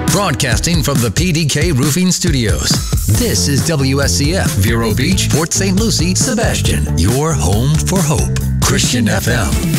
Broadcasting from the PDK Roofing Studios. This is WSCF, Vero Beach, Port St. Lucie, Sebastian, your home for hope. Christian FM.